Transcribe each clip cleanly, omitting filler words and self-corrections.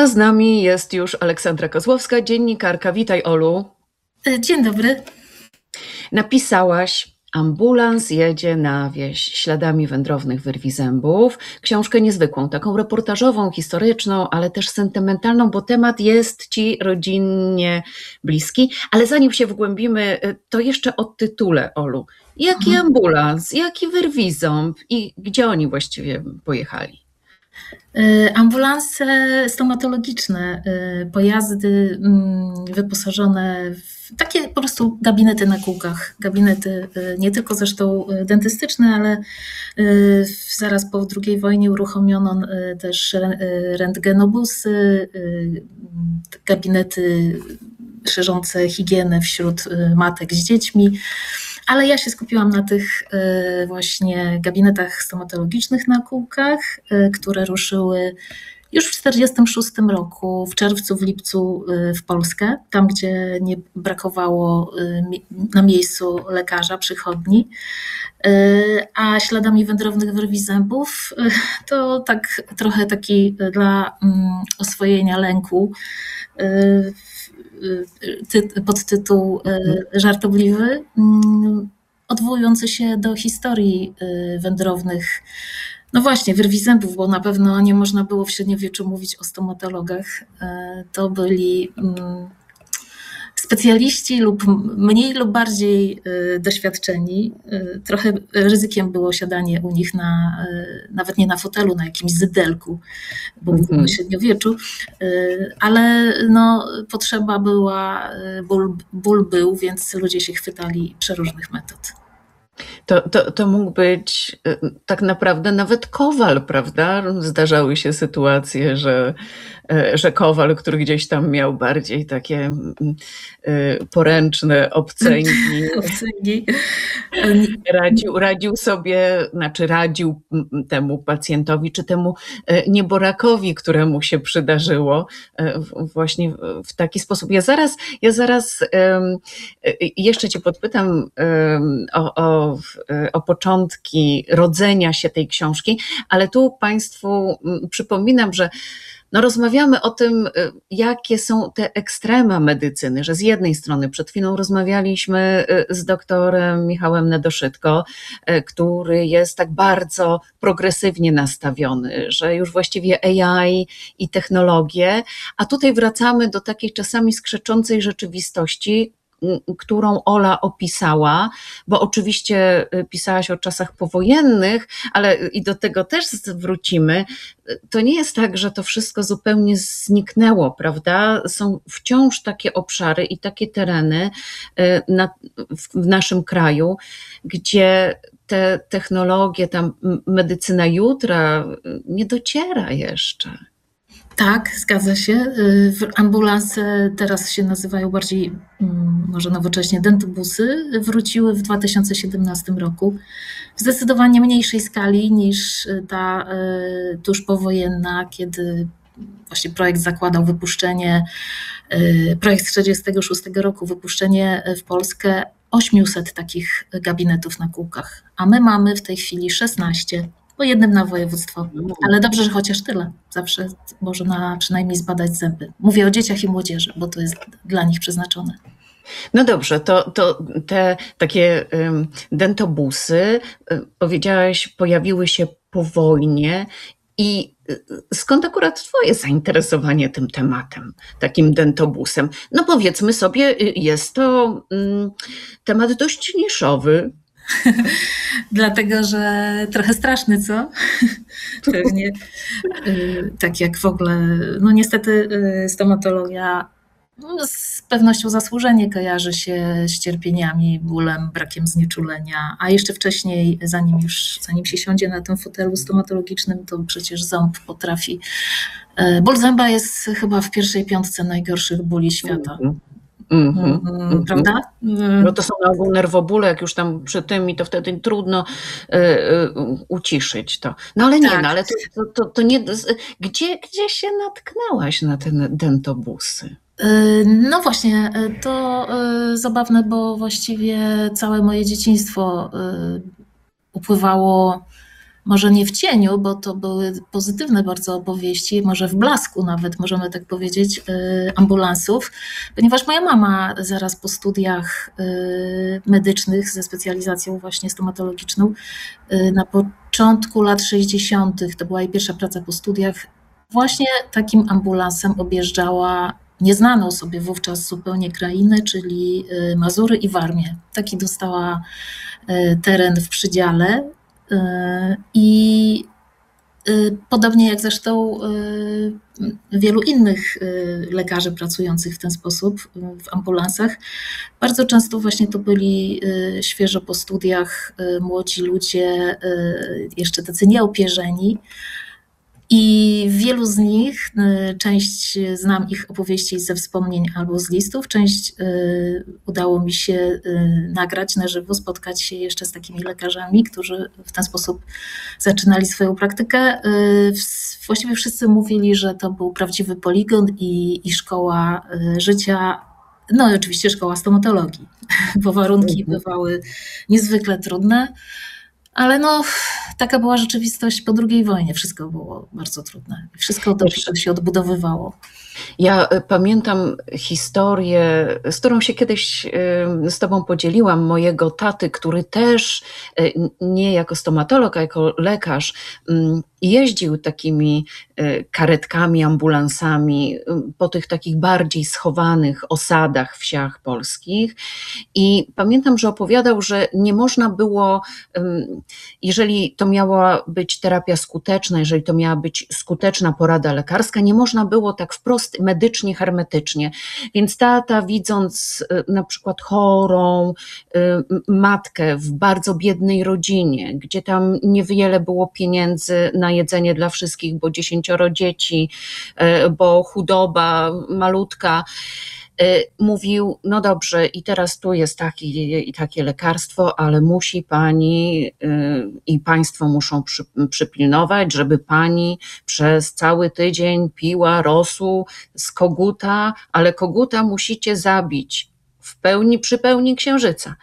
A z nami jest już Aleksandra Kozłowska, dziennikarka. Witaj, Olu. Dzień dobry. Napisałaś: ambulans jedzie na wieś śladami wędrownych wyrwi zębów. Książkę niezwykłą, taką reportażową, historyczną, ale też sentymentalną, bo temat jest ci rodzinnie bliski. Ale zanim się wgłębimy, to jeszcze o tytule, Olu. Jaki ambulans, jaki wyrwi-ząb i gdzie oni właściwie pojechali? Ambulanse stomatologiczne, pojazdy wyposażone w takie po prostu gabinety na kółkach. Gabinety nie tylko zresztą dentystyczne, ale zaraz po II wojnie uruchomiono też rentgenobusy, gabinety szerzące higienę wśród matek z dziećmi. Ale ja się skupiłam na tych właśnie gabinetach stomatologicznych na kółkach, które ruszyły już w 1946 roku, w czerwcu, w lipcu w Polskę, tam gdzie nie brakowało na miejscu lekarza, przychodni. A śladami wędrownych wyrwi zębów to tak trochę taki dla oswojenia lęku podtytuł żartobliwy, odwołujący się do historii wędrownych, no właśnie, wyrwi zębów, bo na pewno nie można było w średniowieczu mówić o stomatologach. To byli specjaliści lub mniej lub bardziej doświadczeni. Trochę ryzykiem było siadanie u nich nawet nie na fotelu, na jakimś zydelku, bo mówimy o średniowieczu, ale no, potrzeba była, ból był, więc ludzie się chwytali przeróżnych metod. To mógł być tak naprawdę nawet kowal, prawda? Zdarzały się sytuacje, że kowal, który gdzieś tam miał bardziej takie poręczne obcęgi, radził temu pacjentowi, czy temu nieborakowi, któremu się przydarzyło właśnie w taki sposób. Ja zaraz jeszcze cię podpytam o początki rodzenia się tej książki, ale tu Państwu przypominam, że rozmawiamy o tym, jakie są te ekstrema medycyny, że z jednej strony przed chwilą rozmawialiśmy z doktorem Michałem Nedoszytko, który jest tak bardzo progresywnie nastawiony, że już właściwie AI i technologie, a tutaj wracamy do takiej czasami skrzeczącej rzeczywistości, którą Ola opisała, bo oczywiście pisałaś o czasach powojennych, ale i do tego też wrócimy. To nie jest tak, że to wszystko zupełnie zniknęło, prawda? Są wciąż takie obszary i takie tereny w naszym kraju, gdzie te technologie, ta medycyna jutra nie dociera jeszcze. Tak, zgadza się. Ambulanse teraz się nazywają bardziej, może nowocześnie, dentobusy. Wróciły w 2017 roku w zdecydowanie mniejszej skali niż ta tuż powojenna, kiedy właśnie projekt zakładał projekt z 1946 roku, wypuszczenie w Polskę 800 takich gabinetów na kółkach, a my mamy w tej chwili 16. Po jednym na województwo, ale dobrze, że chociaż tyle. Zawsze można przynajmniej zbadać zęby. Mówię o dzieciach i młodzieży, bo to jest dla nich przeznaczone. No dobrze, to te takie dentobusy, powiedziałaś, pojawiły się po wojnie. I skąd akurat twoje zainteresowanie tym tematem, takim dentobusem? No powiedzmy sobie, jest to temat dość niszowy. Dlatego, że trochę straszny, co? Pewnie. Tak jak w ogóle, no niestety stomatologia z pewnością zasłużenie kojarzy się z cierpieniami, bólem, brakiem znieczulenia, a jeszcze wcześniej, zanim się siądzie na tym fotelu stomatologicznym, to przecież ząb potrafi. Ból zęba jest chyba w pierwszej piątce najgorszych bóli świata. Prawda? No to są na ogół nerwobóle, jak już tam przy tym i to wtedy trudno uciszyć to. No ale nie, tak. Ale to nie. Gdzie się natknęłaś na te dentobusy? No właśnie, to zabawne, bo właściwie całe moje dzieciństwo upływało może nie w cieniu, bo to były pozytywne bardzo opowieści, może w blasku nawet, możemy tak powiedzieć, ambulansów, ponieważ moja mama zaraz po studiach medycznych ze specjalizacją właśnie stomatologiczną na początku lat 60., to była jej pierwsza praca po studiach, właśnie takim ambulansem objeżdżała nieznaną sobie wówczas zupełnie krainę, czyli Mazury i Warmię. Taki dostała teren w przydziale i podobnie jak zresztą wielu innych lekarzy pracujących w ten sposób w ambulansach, bardzo często właśnie to byli świeżo po studiach młodzi ludzie, jeszcze tacy nieopierzeni. I wielu z nich, część znam ich opowieści ze wspomnień albo z listów, część udało mi się nagrać na żywo, spotkać się jeszcze z takimi lekarzami, którzy w ten sposób zaczynali swoją praktykę. Właściwie wszyscy mówili, że to był prawdziwy poligon i szkoła życia, no i oczywiście szkoła stomatologii, bo warunki bywały niezwykle trudne. Ale no, taka była rzeczywistość po II wojnie. Wszystko było bardzo trudne. Wszystko dopiero się odbudowywało. Ja pamiętam historię, z którą się kiedyś z tobą podzieliłam, mojego taty, który też nie jako stomatolog, a jako lekarz jeździł takimi karetkami, ambulansami po tych takich bardziej schowanych osadach, wsiach polskich. I pamiętam, że opowiadał, że nie można było, jeżeli to miała być terapia skuteczna, jeżeli to miała być skuteczna porada lekarska, nie można było tak wprost medycznie, hermetycznie. Więc tata, widząc na przykład chorą matkę w bardzo biednej rodzinie, gdzie tam niewiele było pieniędzy na jedzenie dla wszystkich, bo 10 dzieci, bo chudoba malutka, mówił, no dobrze, i teraz tu jest takie lekarstwo, ale musi pani i państwo muszą przypilnować, żeby pani przez cały tydzień piła rosół z koguta, ale koguta musicie zabić przy pełni księżyca.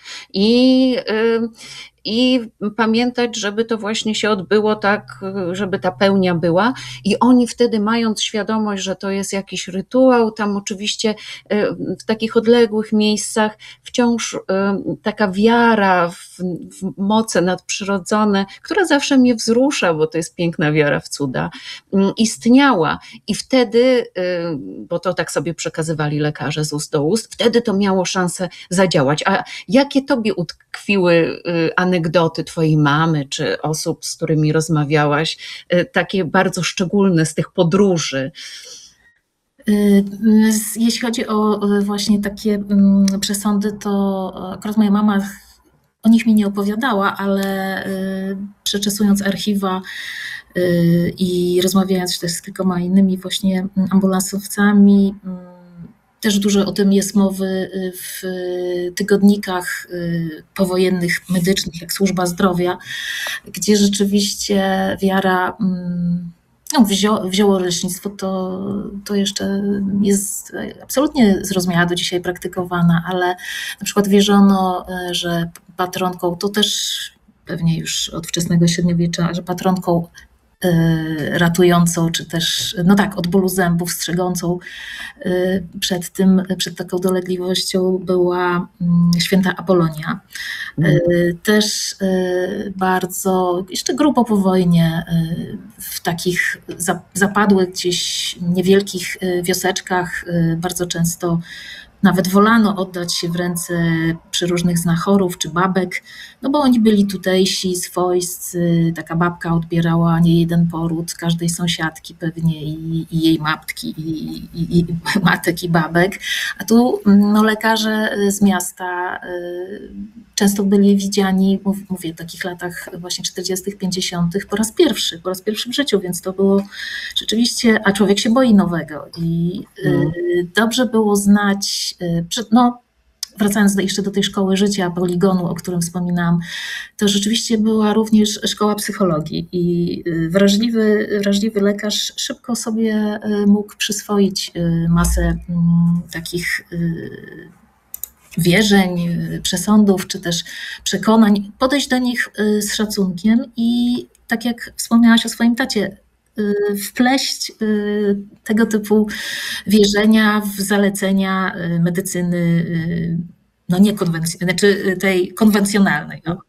I pamiętać, żeby to właśnie się odbyło tak, żeby ta pełnia była. I oni wtedy, mając świadomość, że to jest jakiś rytuał, tam oczywiście w takich odległych miejscach wciąż taka wiara w moce nadprzyrodzone, która zawsze mnie wzrusza, bo to jest piękna wiara w cuda, istniała. I wtedy, bo to tak sobie przekazywali lekarze z ust do ust, wtedy to miało szansę zadziałać. A jakie tobie utkwiły anegdoty twojej mamy, czy osób, z którymi rozmawiałaś, takie bardzo szczególne z tych podróży? Jeśli chodzi o właśnie takie przesądy, to akurat moja mama o nich mi nie opowiadała, ale przeczesując archiwa i rozmawiając też z kilkoma innymi właśnie ambulansowcami, też dużo o tym jest mowy w tygodnikach powojennych, medycznych, jak Służba Zdrowia, gdzie rzeczywiście wiara, no, w ziołolecznictwo to jeszcze jest absolutnie zrozumiała, do dzisiaj praktykowana, ale na przykład wierzono, że patronką, to też pewnie już od wczesnego średniowiecza, że patronką ratującą, czy też, no tak, od bólu zębów, strzegącą przed taką dolegliwością była święta Apolonia. Też bardzo, jeszcze grubo po wojnie, w takich zapadłych gdzieś niewielkich wioseczkach bardzo często nawet wolano oddać się w ręce przeróżnych znachorów czy babek, no bo oni byli tutejsi, swojscy, taka babka odbierała nie jeden poród każdej sąsiadki pewnie i jej matki i matek i babek, a tu no, lekarze z miasta często byli widziani, mówię w takich latach właśnie 40., 50. po raz pierwszy w życiu, więc to było rzeczywiście, a człowiek się boi nowego i dobrze było znać, no wracając jeszcze do tej szkoły życia, poligonu, o którym wspominałam, to rzeczywiście była również szkoła psychologii i wrażliwy lekarz szybko sobie mógł przyswoić masę takich wierzeń, przesądów, czy też przekonań, podejść do nich z szacunkiem i tak jak wspomniałaś o swoim tacie, wpleść tego typu wierzenia w zalecenia medycyny no niekonwencjonalnej, znaczy tej konwencjonalnej, no,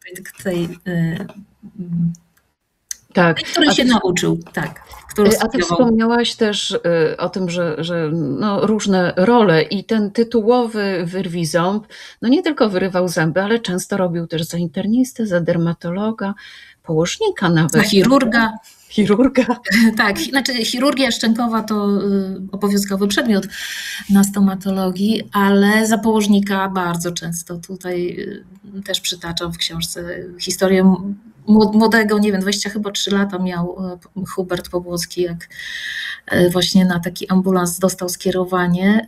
Tak. której się nauczył, tak. A ty wspomniałaś też o tym, że no, różne role i ten tytułowy wyrwij ząb, no nie tylko wyrywał zęby, ale często robił też za internistę, za dermatologa, położnika nawet. Za chirurga. Chirurga. Tak, znaczy chirurgia szczękowa to obowiązkowy przedmiot na stomatologii, ale za położnika bardzo często. Tutaj też przytaczam w książce historię młodego, nie wiem, 23 lata miał Hubert Pobłocki, jak właśnie na taki ambulans dostał skierowanie.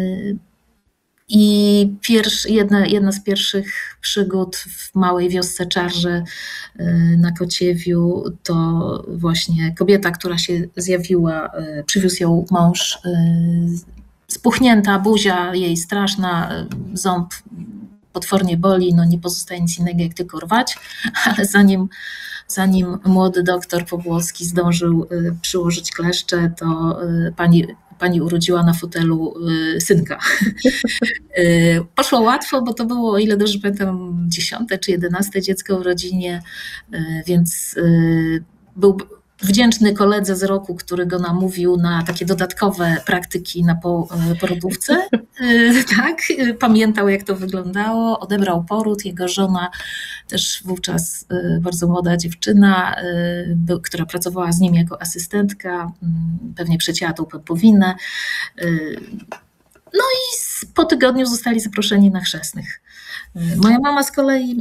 I jedna z pierwszych przygód w małej wiosce Czarże na Kociewiu to właśnie kobieta, która się zjawiła, przywiózł ją mąż, spuchnięta buzia jej straszna, ząb potwornie boli, no nie pozostaje nic innego jak tylko rwać, ale zanim młody doktor Pobłocki zdążył przyłożyć kleszcze, to pani urodziła na fotelu synka. Poszło łatwo, bo to było, o ile dobrze pamiętam, 10. czy 11. dziecko w rodzinie, więc był wdzięczny koledze z roku, który go namówił na takie dodatkowe praktyki na porodówce. Tak, pamiętał jak to wyglądało, odebrał poród. Jego żona, też wówczas bardzo młoda dziewczyna, która pracowała z nim jako asystentka, pewnie przecięła tą pępowinę. No i po tygodniu zostali zaproszeni na chrzestnych. Moja mama z kolei,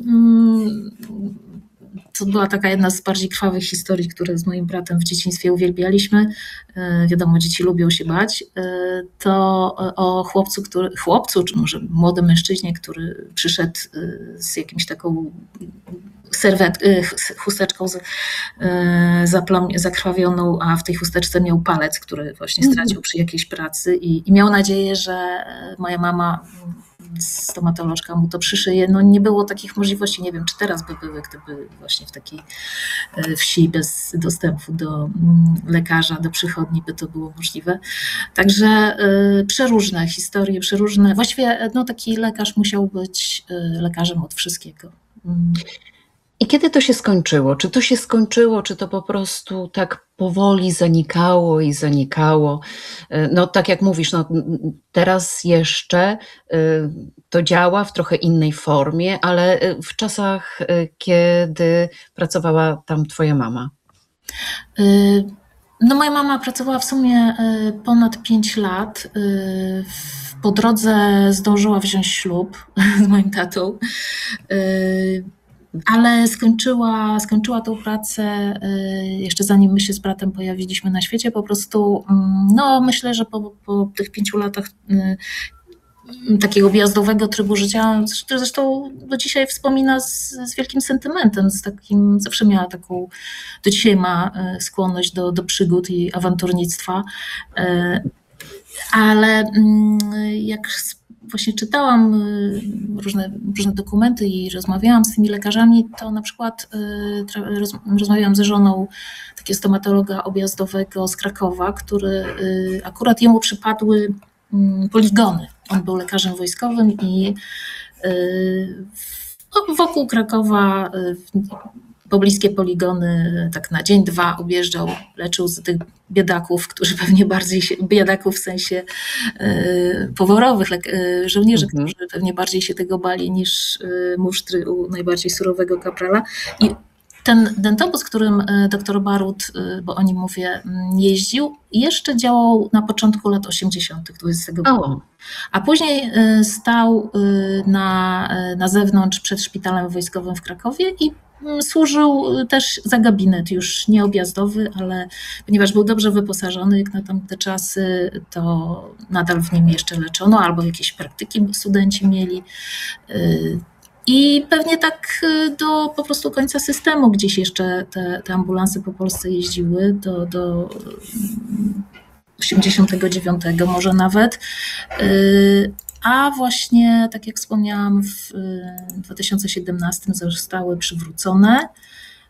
to była taka jedna z bardziej krwawych historii, które z moim bratem w dzieciństwie uwielbialiśmy. Wiadomo, dzieci lubią się bać. To o chłopcu, czy może młodym mężczyźnie, który przyszedł z jakimś taką chusteczką zakrwawioną, a w tej chusteczce miał palec, który właśnie stracił przy jakiejś pracy i miał nadzieję, że moja mama, stomatolożka, mu to przyszyje. No nie było takich możliwości, nie wiem, czy teraz by były, gdyby właśnie w takiej wsi bez dostępu do lekarza, do przychodni by to było możliwe. Także przeróżne historie, przeróżne. Właściwie no, taki lekarz musiał być lekarzem od wszystkiego. I kiedy to się skończyło? Czy to się skończyło, czy to po prostu tak powoli zanikało i zanikało? No tak jak mówisz, no, teraz jeszcze to działa w trochę innej formie, ale w czasach, kiedy pracowała tam twoja mama? No moja mama pracowała w sumie ponad 5 lat. Po drodze zdążyła wziąć ślub z moim tatą. Ale skończyła tą pracę jeszcze zanim my się z bratem pojawiliśmy na świecie. Po prostu, no myślę, że po tych 5 latach takiego objazdowego trybu życia, zresztą do dzisiaj wspomina z wielkim sentymentem, zawsze miała taką, do dzisiaj ma skłonność do przygód i awanturnictwa, ale jak właśnie czytałam różne dokumenty i rozmawiałam z tymi lekarzami, to na przykład rozmawiałam ze żoną takiego stomatologa objazdowego z Krakowa, który akurat jemu przypadły poligony. On był lekarzem wojskowym i wokół Krakowa pobliskie poligony tak na dzień, dwa objeżdżał, leczył z tych biedaków, którzy pewnie bardziej biedaków w sensie poworowych, żołnierzy, którzy pewnie bardziej się tego bali niż musztry u najbardziej surowego kaprala. I ten dentobus, którym dr Barut, bo o nim mówię, jeździł, jeszcze działał na początku lat 80. XX wieku. A później stał na zewnątrz przed szpitalem wojskowym w Krakowie i służył też za gabinet, już nie objazdowy, ale ponieważ był dobrze wyposażony jak na tamte czasy, to nadal w nim jeszcze leczono, albo jakieś praktyki studenci mieli. I pewnie tak do po prostu końca systemu gdzieś jeszcze te ambulanse po Polsce jeździły, do 89 może nawet. A właśnie, tak jak wspomniałam, w 2017 zostały przywrócone.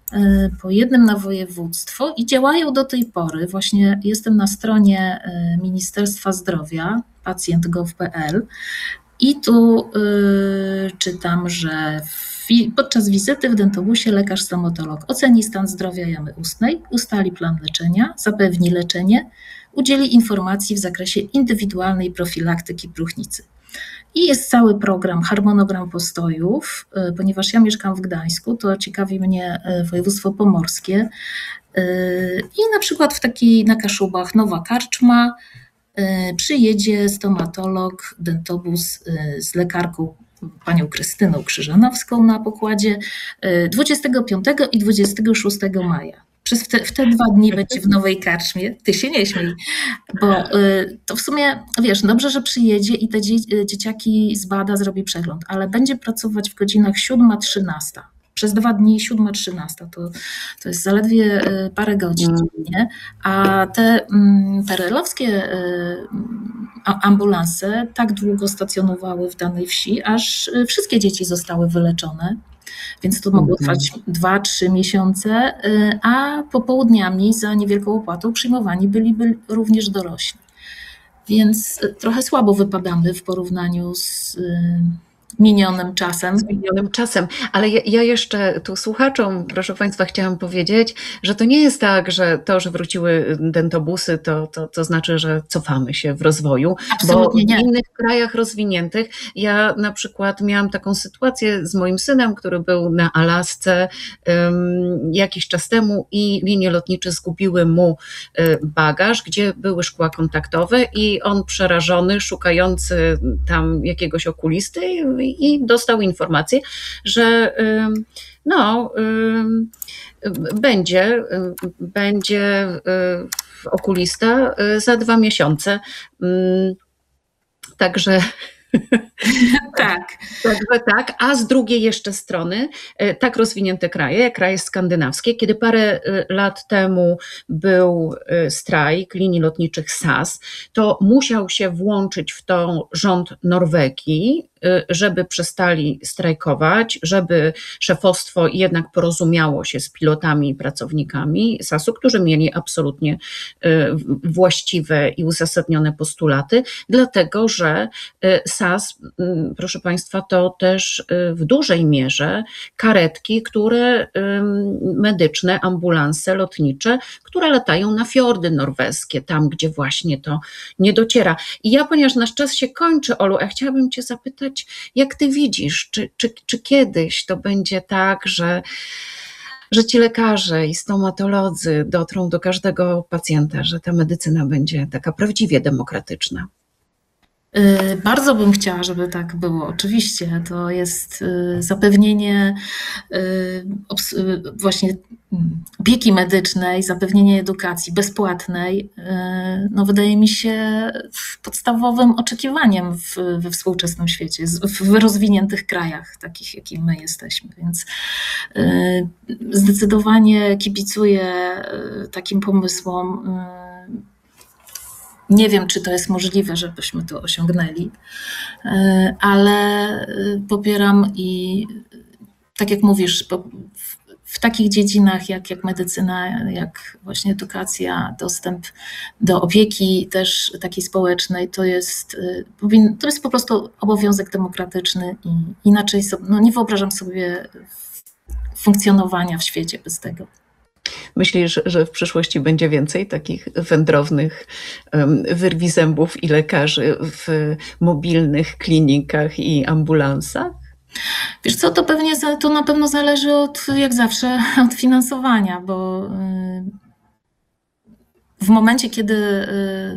po jednym na województwo i działają do tej pory. Właśnie jestem na stronie Ministerstwa Zdrowia, pacjent.gov.pl i tu czytam, że podczas wizyty w dentobusie lekarz-stomatolog oceni stan zdrowia jamy ustnej, ustali plan leczenia, zapewni leczenie, udzieli informacji w zakresie indywidualnej profilaktyki próchnicy. I jest cały program, harmonogram postojów, ponieważ ja mieszkam w Gdańsku, to ciekawi mnie województwo pomorskie. I na przykład na Kaszubach nowa karczma, przyjedzie stomatolog, dentobus z lekarką panią Krystyną Krzyżanowską na pokładzie 25 i 26 maja. W te 2 dni będzie w nowej karczmie. Ty się nie śmiej, bo to w sumie, wiesz, dobrze, że przyjedzie i te dzieciaki zbada, zrobi przegląd, ale będzie pracować w godzinach 7-13. Przez 2 dni 7-13, to jest zaledwie parę godzin, nie? A te PRL-owskie ambulanse tak długo stacjonowały w danej wsi, aż wszystkie dzieci zostały wyleczone. Więc to mogło trwać 2-3 miesiące, a popołudniami za niewielką opłatą przyjmowani byli również dorośli. Więc trochę słabo wypadamy w porównaniu z minionym czasem. Ale ja jeszcze tu słuchaczom, proszę Państwa, chciałam powiedzieć, że to nie jest tak, że to, że wróciły dentobusy, to znaczy, że cofamy się w rozwoju. Absolutnie bo nie. W innych krajach rozwiniętych, ja na przykład miałam taką sytuację z moim synem, który był na Alasce jakiś czas temu i linie lotnicze zgubiły mu bagaż, gdzie były szkła kontaktowe i on przerażony, szukający tam jakiegoś okulisty i dostał informację, że będzie okulista za 2 miesiące. Także tak, a z drugiej jeszcze strony tak rozwinięte kraje, jak kraje skandynawskie, kiedy parę lat temu był strajk linii lotniczych SAS, to musiał się włączyć w to rząd Norwegii, żeby przestali strajkować, żeby szefostwo jednak porozumiało się z pilotami i pracownikami SAS-u, którzy mieli absolutnie właściwe i uzasadnione postulaty, dlatego że SAS, proszę Państwa, to też w dużej mierze karetki, medyczne, ambulanse lotnicze, które latają na fiordy norweskie, tam gdzie właśnie to nie dociera. I ja, ponieważ nasz czas się kończy, Olu, ja chciałabym Cię zapytać, jak Ty widzisz, czy kiedyś to będzie tak, że ci lekarze i stomatolodzy dotrą do każdego pacjenta, że ta medycyna będzie taka prawdziwie demokratyczna? Bardzo bym chciała, żeby tak było. Oczywiście to jest zapewnienie właśnie opieki medycznej, zapewnienie edukacji bezpłatnej. No wydaje mi się podstawowym oczekiwaniem we współczesnym świecie, w rozwiniętych krajach, takich jakim my jesteśmy. Więc zdecydowanie kibicuję takim pomysłom. Nie wiem, czy to jest możliwe, żebyśmy to osiągnęli, ale popieram i tak jak mówisz, w takich dziedzinach jak medycyna, jak właśnie edukacja, dostęp do opieki też takiej społecznej, to jest po prostu obowiązek demokratyczny i inaczej nie wyobrażam sobie funkcjonowania w świecie bez tego. Myślisz, że w przyszłości będzie więcej takich wędrownych wyrwi zębów i lekarzy w mobilnych klinikach i ambulansach? Wiesz co, to na pewno zależy jak zawsze, od finansowania, bo w momencie, kiedy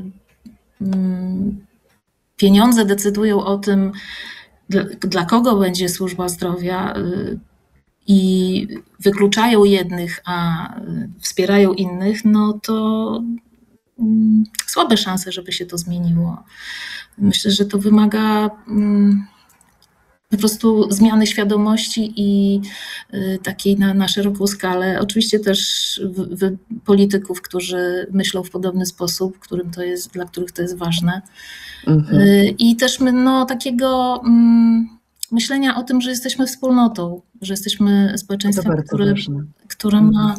pieniądze decydują o tym, dla kogo będzie służba zdrowia, i wykluczają jednych, a wspierają innych, no to słabe szanse, żeby się to zmieniło. Myślę, że to wymaga po prostu zmiany świadomości i takiej na szeroką skalę. Oczywiście też polityków, którzy myślą w podobny sposób, dla których to jest ważne. I też takiego myślenia o tym, że jesteśmy wspólnotą, że jesteśmy To społeczeństwem, bardzo ważne. które ma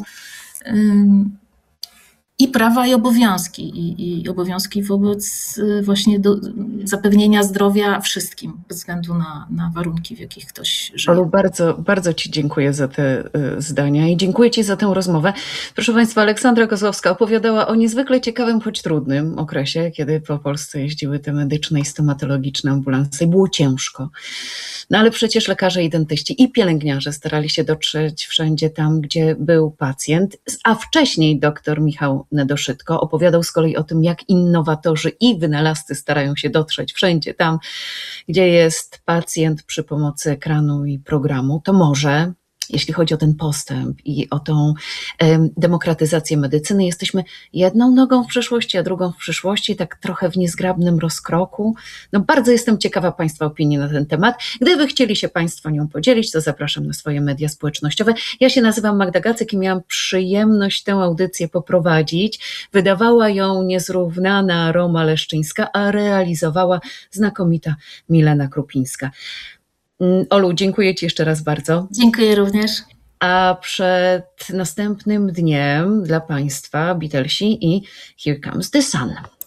i prawa, i obowiązki. I obowiązki wobec właśnie zapewnienia zdrowia wszystkim, bez względu na warunki, w jakich ktoś żyje. Olu, bardzo, bardzo Ci dziękuję za te zdania i dziękuję Ci za tę rozmowę. Proszę Państwa, Aleksandra Kozłowska opowiadała o niezwykle ciekawym, choć trudnym okresie, kiedy po Polsce jeździły te medyczne i stomatologiczne ambulanse i było ciężko. No ale przecież lekarze i dentyści i pielęgniarze starali się dotrzeć wszędzie tam, gdzie był pacjent, a wcześniej dr Michał Nedoszytko opowiadał z kolei o tym, jak innowatorzy i wynalazcy starają się dotrzeć wszędzie tam, gdzie jest pacjent przy pomocy ekranu i programu. To może, jeśli chodzi o ten postęp i o tą demokratyzację medycyny, jesteśmy jedną nogą w przeszłości, a drugą w przyszłości, tak trochę w niezgrabnym rozkroku. No bardzo jestem ciekawa Państwa opinii na ten temat. Gdyby chcieli się Państwo nią podzielić, to zapraszam na swoje media społecznościowe. Ja się nazywam Magda Gacek i miałam przyjemność tę audycję poprowadzić. Wydawała ją niezrównana Roma Leszczyńska, a realizowała znakomita Milena Krupińska. Olu, dziękuję Ci jeszcze raz bardzo. Dziękuję również. A przed następnym dniem dla Państwa Beatlesi i Here Comes the Sun.